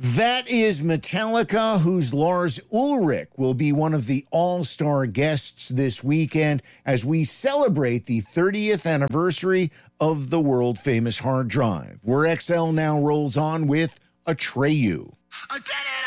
That is Metallica, whose Lars Ulrich will be one of the all-star guests this weekend as we celebrate the 30th anniversary of the world-famous hard drive, where XL now rolls on with Atreyu.